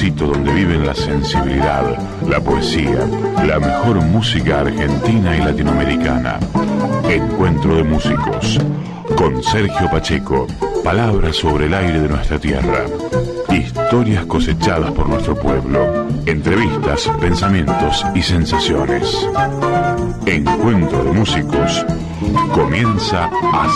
rinconcito donde viven la sensibilidad, la poesía, la mejor música argentina y latinoamericana. Encuentro de músicos, con Sergio Pacheco. Palabras sobre el aire de nuestra tierra. Historias cosechadas por nuestro pueblo. Entrevistas, pensamientos y sensaciones. Encuentro de músicos comienza a